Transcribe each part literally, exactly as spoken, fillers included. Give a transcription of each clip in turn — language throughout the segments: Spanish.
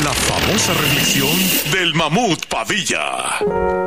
La famosa reflexión del Mamut Padilla.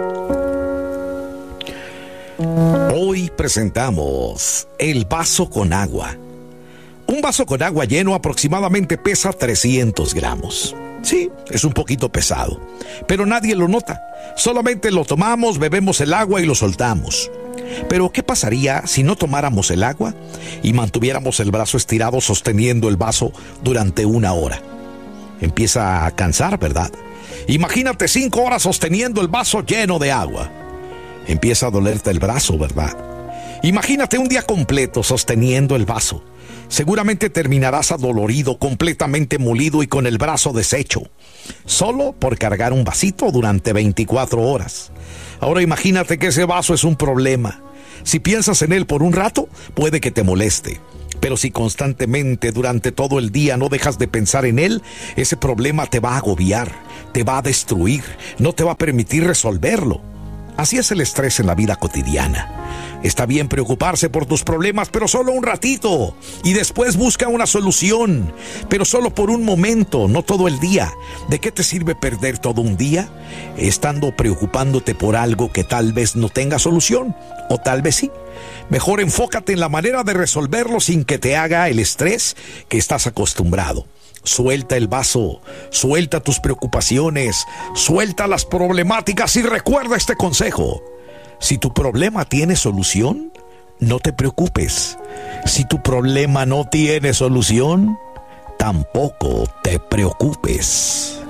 Hoy presentamos el vaso con agua. Un vaso con agua lleno aproximadamente pesa trescientos gramos. Sí, es un poquito pesado, pero nadie lo nota. Solamente lo tomamos, bebemos el agua y lo soltamos. Pero ¿qué pasaría si no tomáramos el agua y mantuviéramos el brazo estirado sosteniendo el vaso durante una hora? Empieza a cansar, ¿verdad? Imagínate cinco horas sosteniendo el vaso lleno de agua. Empieza a dolerte el brazo, ¿verdad? Imagínate un día completo sosteniendo el vaso. Seguramente terminarás adolorido, completamente molido y con el brazo deshecho, solo por cargar un vasito durante veinticuatro horas. Ahora imagínate que ese vaso es un problema. Si piensas en él por un rato, puede que te moleste. Pero si constantemente durante todo el día no dejas de pensar en él, ese problema te va a agobiar, te va a destruir, no te va a permitir resolverlo. Así es el estrés en la vida cotidiana. Está bien preocuparse por tus problemas, pero solo un ratito. Y después busca una solución, pero solo por un momento, no todo el día. ¿De qué te sirve perder todo un día estando preocupándote por algo que tal vez no tenga solución? O tal vez sí. Mejor enfócate en la manera de resolverlo sin que te haga el estrés que estás acostumbrado. Suelta el vaso, suelta tus preocupaciones, suelta las problemáticas y recuerda este consejo. Si tu problema tiene solución, no te preocupes. Si tu problema no tiene solución, tampoco te preocupes.